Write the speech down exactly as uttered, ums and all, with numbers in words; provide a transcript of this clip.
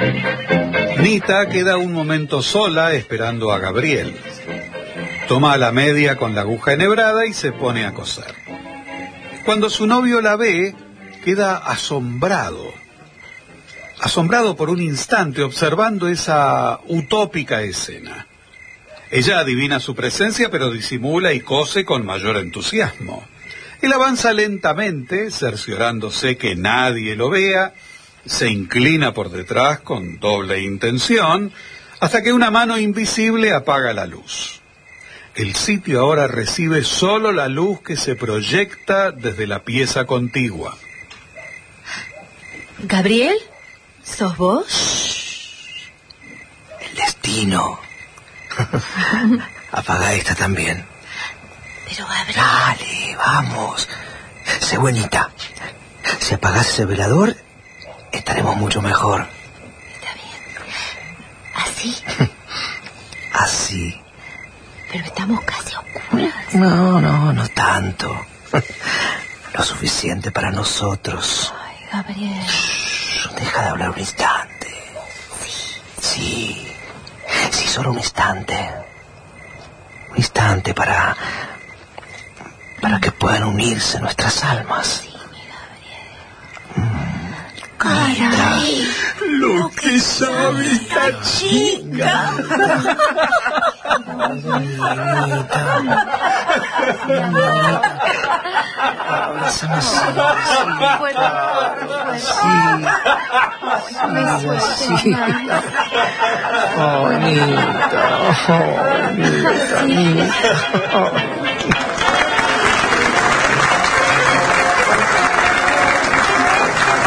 Nita queda un momento sola esperando a Gabriel. Toma la media con la aguja enhebrada y se pone a coser. Cuando su novio la ve, queda asombrado. Asombrado por un instante observando esa utópica escena. Ella adivina su presencia, pero disimula y cose con mayor entusiasmo. Él avanza lentamente, cerciorándose que nadie lo vea, se inclina por detrás con doble intención, hasta que una mano invisible apaga la luz. El sitio ahora recibe solo la luz que se proyecta desde la pieza contigua. ¿Gabriel? ¿Sos vos? El destino. Apaga esta también. Pero Gabriel... Dale, vamos. Sé buenita. Si apagás ese velador, estaremos mucho mejor. Está bien. ¿Así? Así. Pero estamos casi oscuras. No, no, no tanto. Lo suficiente para nosotros. Ay, Gabriel. Shh, deja de hablar un instante. Sí. Sí. Sí, solo un instante. Un instante para... para que puedan unirse nuestras almas. Sí, mi Gabriel. Mm. Caray, lo que sabe esta chica. Abrázame así. Sí. Sí. Oh, Nita. Oh, Nita. Nita.